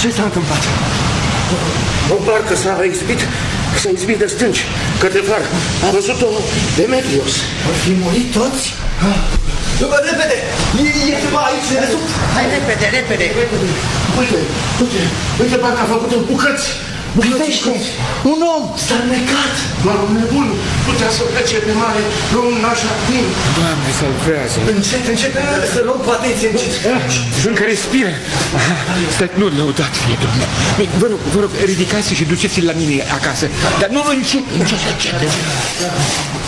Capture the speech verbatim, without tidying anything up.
Ce s-a întâmplat? O barcă s-a izbit, s-a izbit de stânci, către far. A văzut-o Demetrios. Vor fi murit toți? Repede! E ceva aici de desubt! Hai repede, repede! Uite, uite, uite barca a făcut în bucăți. Privește! Un om s-a necat! Doar un nebun putea să plece pe mare pe un așa timp. Doamne, salvează! Încet, încet, să luăm cu atenție, încet! Încă respiră! Stai, nu, lăudat fie Domnul! Vă rog, vă rog, ridicați-l și duceți-l la mine acasă. Dar nu, încet, încet, încet!